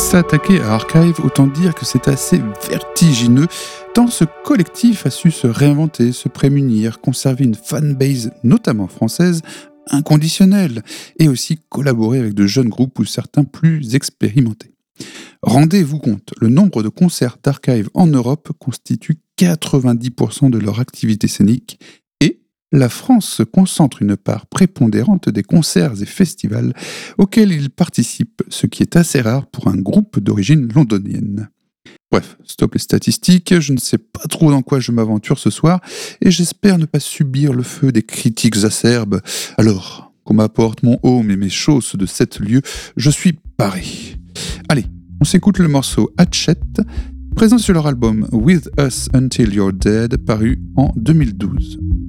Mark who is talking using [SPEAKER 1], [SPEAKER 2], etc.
[SPEAKER 1] S'attaquer à Archive, autant dire que c'est assez vertigineux, tant ce collectif a su se réinventer, se prémunir, conserver une fanbase, notamment française, inconditionnelle, et aussi collaborer avec de jeunes groupes ou certains plus expérimentés. Rendez-vous compte, le nombre de concerts d'Archive en Europe constitue 90% de leur activité scénique et la France concentre une part prépondérante des concerts et festivals auxquels ils participent, ce qui est assez rare pour un groupe d'origine londonienne. Bref, stop les statistiques, je ne sais pas trop dans quoi je m'aventure ce soir et j'espère ne pas subir le feu des critiques acerbes. Alors, qu'on m'apporte mon home et mes chausses de 7 lieux, je suis paré. Allez, on s'écoute le morceau Hatchet, présent sur leur album With Us Until You're Dead, paru en 2012.